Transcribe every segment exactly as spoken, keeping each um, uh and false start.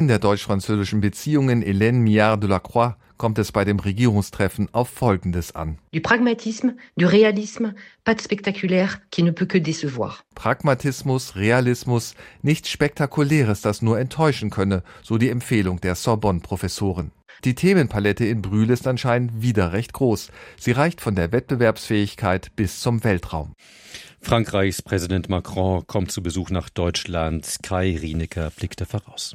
der deutsch-französischen Beziehungen Hélène Millard de la Croix kommt es bei dem Regierungstreffen auf Folgendes an. Du Pragmatisme, du Realisme, pas de spectaculaire qui ne peut que décevoir. Pragmatismus, Realismus, nichts Spektakuläres, das nur enttäuschen könne, so die Empfehlung der Sorbonne-Professoren. Die Themenpalette in Brühl ist anscheinend wieder recht groß. Sie reicht von der Wettbewerbsfähigkeit bis zum Weltraum. Frankreichs Präsident Macron kommt zu Besuch nach Deutschland. Kai Rienecker blickte voraus.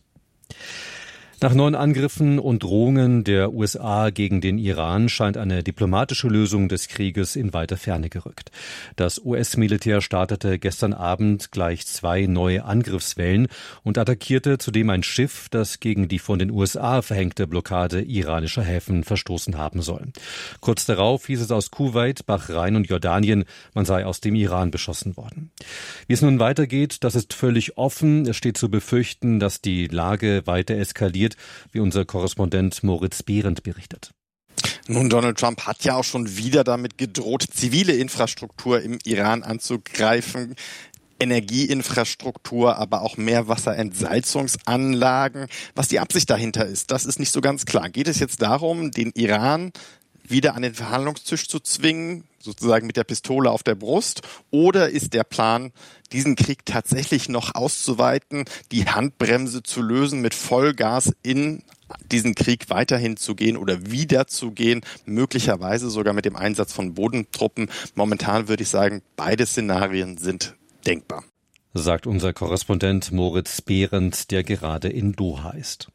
Nach neuen Angriffen und Drohungen der U S A gegen den Iran scheint eine diplomatische Lösung des Krieges in weiter Ferne gerückt. Das U S-Militär startete gestern Abend gleich zwei neue Angriffswellen und attackierte zudem ein Schiff, das gegen die von den U S A verhängte Blockade iranischer Häfen verstoßen haben soll. Kurz darauf hieß es aus Kuwait, Bahrain und Jordanien, man sei aus dem Iran beschossen worden. Wie es nun weitergeht, das ist völlig offen. Es steht zu befürchten, dass die Lage weiter eskaliert, wie unser Korrespondent Moritz Behrendt berichtet. Nun, Donald Trump hat ja auch schon wieder damit gedroht, zivile Infrastruktur im Iran anzugreifen. Energieinfrastruktur, aber auch Meerwasserentsalzungsanlagen. Was die Absicht dahinter ist, das ist nicht so ganz klar. Geht es jetzt darum, den Iran wieder an den Verhandlungstisch zu zwingen, sozusagen mit der Pistole auf der Brust? Oder ist der Plan, diesen Krieg tatsächlich noch auszuweiten, die Handbremse zu lösen, mit Vollgas in diesen Krieg weiterhin zu gehen oder wieder zu gehen, möglicherweise sogar mit dem Einsatz von Bodentruppen? Momentan würde ich sagen, beide Szenarien sind denkbar. Sagt unser Korrespondent Moritz Behrendt, der gerade in Doha ist.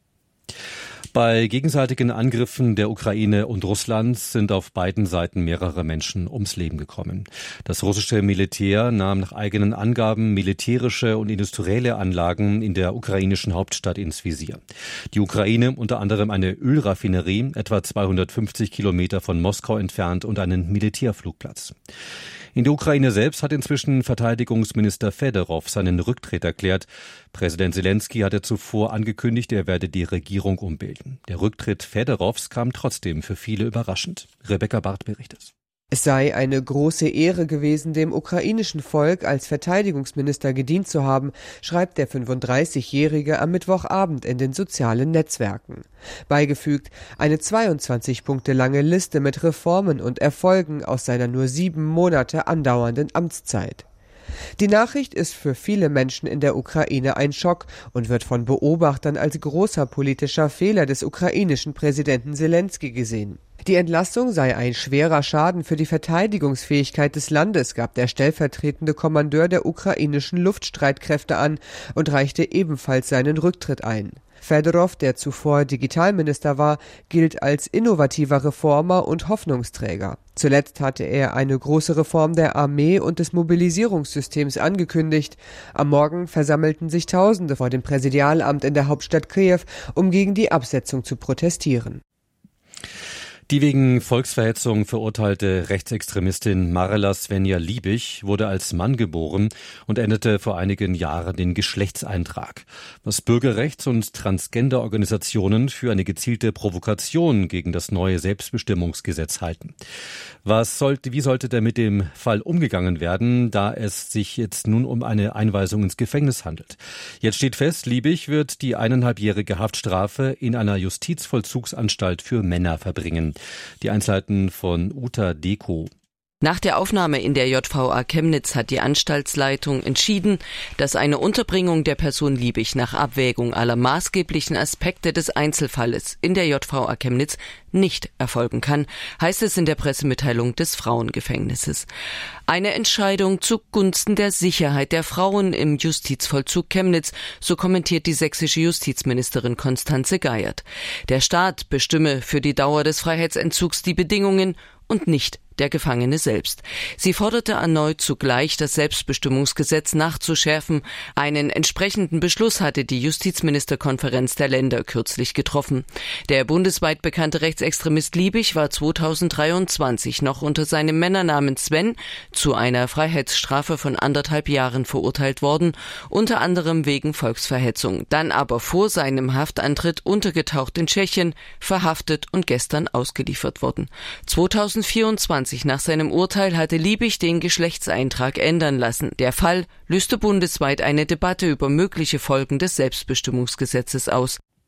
Bei gegenseitigen Angriffen der Ukraine und Russlands sind auf beiden Seiten mehrere Menschen ums Leben gekommen. Das russische Militär nahm nach eigenen Angaben militärische und industrielle Anlagen in der ukrainischen Hauptstadt ins Visier. Die Ukraine unter anderem eine Ölraffinerie, etwa zweihundertfünfzig Kilometer von Moskau entfernt, und einen Militärflugplatz. In der Ukraine selbst hat inzwischen Verteidigungsminister Fedorov seinen Rücktritt erklärt. Präsident Zelensky hatte zuvor angekündigt, er werde die Regierung umbilden. Der Rücktritt Fedorovs kam trotzdem für viele überraschend. Rebecca Barth berichtet. Es sei eine große Ehre gewesen, dem ukrainischen Volk als Verteidigungsminister gedient zu haben, schreibt der fünfunddreißigjährige am Mittwochabend in den sozialen Netzwerken. Beigefügt eine zweiundzwanzig Punkte lange Liste mit Reformen und Erfolgen aus seiner nur sieben Monate andauernden Amtszeit. Die Nachricht ist für viele Menschen in der Ukraine ein Schock und wird von Beobachtern als großer politischer Fehler des ukrainischen Präsidenten Zelensky gesehen. Die Entlassung sei ein schwerer Schaden für die Verteidigungsfähigkeit des Landes, gab der stellvertretende Kommandeur der ukrainischen Luftstreitkräfte an und reichte ebenfalls seinen Rücktritt ein. Fedorov, der zuvor Digitalminister war, gilt als innovativer Reformer und Hoffnungsträger. Zuletzt hatte er eine große Reform der Armee und des Mobilisierungssystems angekündigt. Am Morgen versammelten sich Tausende vor dem Präsidialamt in der Hauptstadt Kiew, um gegen die Absetzung zu protestieren. Die wegen Volksverhetzung verurteilte Rechtsextremistin Marla Svenja Liebig wurde als Mann geboren und änderte vor einigen Jahren den Geschlechtseintrag, was Bürgerrechts- und Transgender-Organisationen für eine gezielte Provokation gegen das neue Selbstbestimmungsgesetz halten. Was sollte, wie sollte denn mit dem Fall umgegangen werden, da es sich jetzt nun um eine Einweisung ins Gefängnis handelt? Jetzt steht fest, Liebig wird die eineinhalbjährige Haftstrafe in einer Justizvollzugsanstalt für Männer verbringen. Die Einzelheiten von Uta Deko. Nach der Aufnahme in der J V A Chemnitz hat die Anstaltsleitung entschieden, dass eine Unterbringung der Person Liebig nach Abwägung aller maßgeblichen Aspekte des Einzelfalles in der J V A Chemnitz nicht erfolgen kann, heißt es in der Pressemitteilung des Frauengefängnisses. Eine Entscheidung zugunsten der Sicherheit der Frauen im Justizvollzug Chemnitz, so kommentiert die sächsische Justizministerin Constanze Geiert. Der Staat bestimme für die Dauer des Freiheitsentzugs die Bedingungen und nicht der Gefangene selbst. Sie forderte erneut zugleich, das Selbstbestimmungsgesetz nachzuschärfen. Einen entsprechenden Beschluss hatte die Justizministerkonferenz der Länder kürzlich getroffen. Der bundesweit bekannte Rechtsextremist Liebig war zweitausenddreiundzwanzig noch unter seinem Männernamen Sven zu einer Freiheitsstrafe von anderthalb Jahren verurteilt worden, unter anderem wegen Volksverhetzung, dann aber vor seinem Haftantritt untergetaucht in Tschechien, verhaftet und gestern ausgeliefert worden. zweitausendvierundzwanzig nach seinem Urteil hatte Liebig den Geschlechtseintrag ändern lassen. Der Fall löste bundesweit eine Debatte über mögliche Folgen des Selbstbestimmungsgesetzes aus.